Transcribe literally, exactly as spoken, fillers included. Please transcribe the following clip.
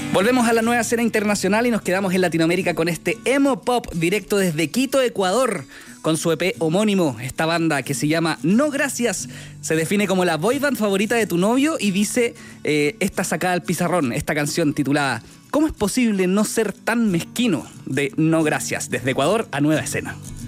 Volvemos a la nueva escena internacional y nos quedamos en Latinoamérica con este emo pop directo desde Quito, Ecuador, con su E P homónimo. Esta banda que se llama No Gracias se define como la boy band favorita de tu novio y dice, eh, esta sacada al pizarrón, esta canción titulada ¿Cómo es posible no ser tan mezquino? De No Gracias, desde Ecuador a Nueva Escena.